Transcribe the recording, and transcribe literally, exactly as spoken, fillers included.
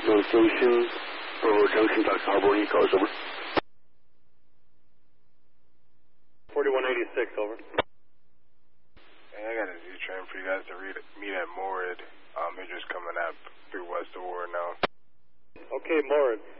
Station, Provo Junction, Doctor Harbour, call us over. forty-one eighty-six, over. Hey, I got a Z-train for you guys to read, meet at Morid. Um, they're just coming up through West Aurora now. Okay, Morid.